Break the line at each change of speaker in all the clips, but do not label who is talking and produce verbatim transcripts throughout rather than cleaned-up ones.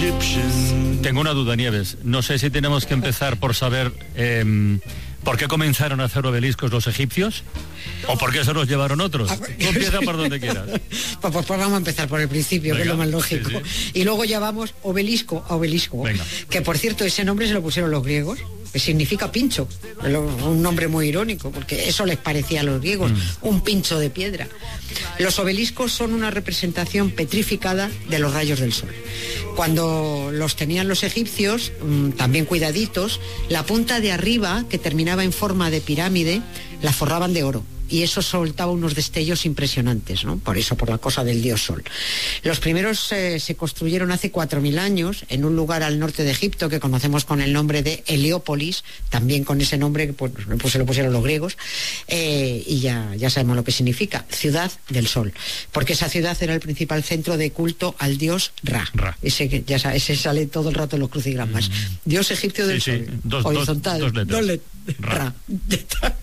Tengo una duda, Nieves. No sé si tenemos que empezar por saber eh, por qué comenzaron a hacer obeliscos los egipcios o por qué se los llevaron otros. Tú empieza por donde quieras.
Pues, pues vamos a empezar por el principio. Venga, que es lo más lógico. Sí, sí. Y luego ya vamos obelisco a obelisco. Venga. Que por cierto, ese nombre se lo pusieron los griegos, que significa pincho. Un nombre muy irónico, porque eso les parecía a los griegos, mm. un pincho de piedra. Los obeliscos son una representación petrificada de los rayos del sol. Cuando los tenían los egipcios, también cuidaditos, la punta de arriba, que terminaba en forma de pirámide, la forraban de oro. Y eso soltaba unos destellos impresionantes, ¿no? Por eso, por la cosa del dios Sol. Los primeros eh, se construyeron hace cuatro mil años en un lugar al norte de Egipto que conocemos con el nombre de Heliópolis, también con ese nombre pues, pues se lo pusieron los griegos, eh, y ya, ya sabemos lo que significa, ciudad del sol, porque esa ciudad era el principal centro de culto al dios Ra. Ra. Ese que ya sabes, ese sale todo el rato en los crucigramas. Mm. Dios egipcio del sí, sol. Sí. Dos, horizontal. Dos, dos letras. Dos let- Ra. Ra.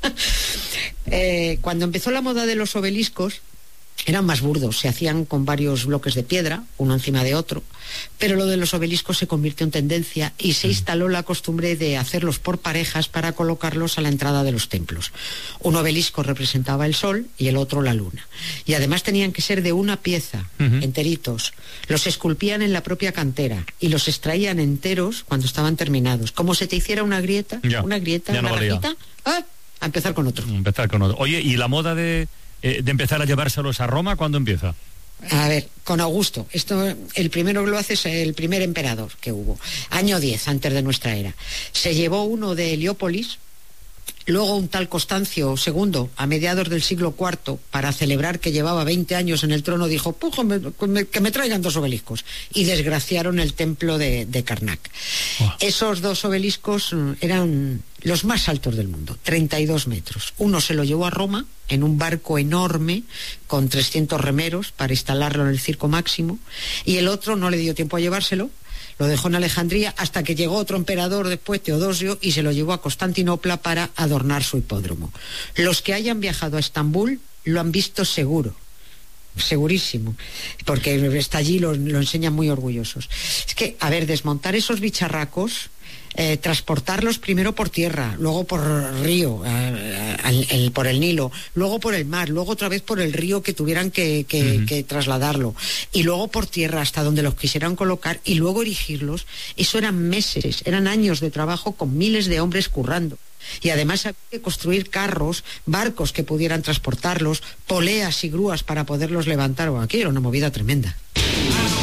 Eh, cuando empezó la moda de los obeliscos, eran más burdos, se hacían con varios bloques de piedra, uno encima de otro, pero lo de los obeliscos se convirtió en tendencia y se instaló la costumbre de hacerlos por parejas para colocarlos a la entrada de los templos. Un obelisco representaba el sol y el otro la luna. Y además tenían que ser de una pieza, uh-huh. enteritos. Los esculpían en la propia cantera y los extraían enteros cuando estaban terminados. Como se te hiciera una grieta, ya, una grieta, una no rajita, ¡ah! A empezar con otro.
Empezar con otro. Oye, ¿y la moda de, eh, de empezar a llevárselos a Roma cuándo empieza?
A ver, con Augusto. Esto, el primero que lo hace es el primer emperador que hubo. Año diez, antes de nuestra era. Se llevó uno de Heliópolis, luego un tal Constancio segundo, a mediados del siglo cuarto, para celebrar que llevaba veinte años en el trono, dijo, Pujo, me, me, que me traigan dos obeliscos. Y desgraciaron el templo de, de Karnak. Wow. Esos dos obeliscos eran los más altos del mundo, treinta y dos metros. Uno se lo llevó a Roma en un barco enorme con trescientos remeros para instalarlo en el Circo Máximo, y el otro no le dio tiempo a llevárselo. Lo dejó en Alejandría hasta que llegó otro emperador después, Teodosio, y se lo llevó a Constantinopla para adornar su hipódromo. Los que hayan viajado a Estambul lo han visto seguro, segurísimo, porque está allí, lo, lo enseñan muy orgullosos. Es que, a ver, desmontar esos bicharracos, eh, transportarlos primero por tierra, luego por río, eh, el, el, por el Nilo, luego por el mar, luego otra vez por el río que tuvieran que, que, uh-huh. que trasladarlo, y luego por tierra hasta donde los quisieran colocar, y luego erigirlos. Eso eran meses, eran años de trabajo con miles de hombres currando. Y además había que construir carros, barcos que pudieran transportarlos, poleas y grúas para poderlos levantar. Bueno, aquí era una movida tremenda.